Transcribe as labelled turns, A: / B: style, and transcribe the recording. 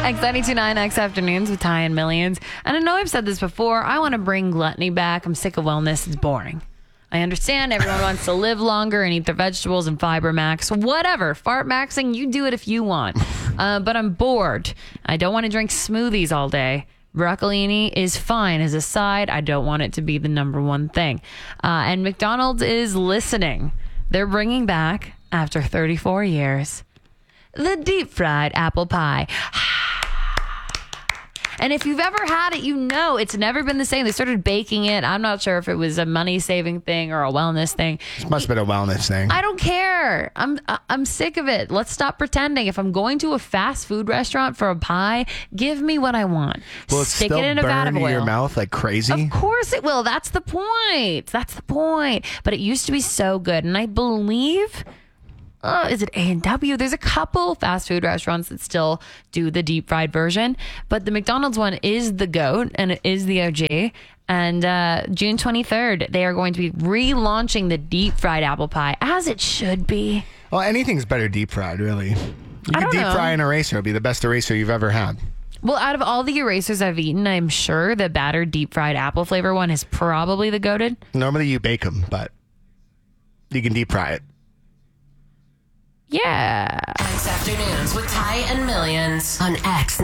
A: X929 X Afternoons with Ty and Millions. And I know I've said this before. I want to bring gluttony back. I'm sick of wellness. It's boring. I understand everyone wants to live longer and eat their vegetables and fiber max. Whatever. Fart maxing, you do it if you want. But I'm bored. I don't want to drink smoothies all day. Broccolini is fine as a side. I don't want it to be the number one thing. And McDonald's is listening. They're bringing back, after 34 years, the deep fried apple pie. And if you've ever had it, you know it's never been the same. They started baking it. I'm not sure if it was a money-saving thing or a wellness thing.
B: This must have been a wellness thing.
A: I don't care. I'm sick of it. Let's stop pretending. If I'm going to a fast food restaurant for a pie, give me what I want.
B: Will it
A: Stick
B: still
A: it in a vat of
B: burn
A: oil.
B: your mouth like crazy?
A: Of course it will. That's the point. That's the point. But it used to be so good. And I believe... is it A&W? There's a couple fast food restaurants that still do the deep fried version, but the McDonald's one is the GOAT and it is the OG. And June 23rd, they are going to be relaunching the deep fried apple pie, as it should be.
B: Well, anything's better deep fried, really. You
A: I
B: could
A: don't
B: deep
A: know.
B: fry an eraser. It'll be the best eraser you've ever had.
A: Well, out of all the erasers I've eaten, I'm sure the battered deep fried apple flavor one is probably the GOATed.
B: Normally you bake them, but you can deep fry it.
A: Yeah.
C: X Afternoons with Ty and Millions on X.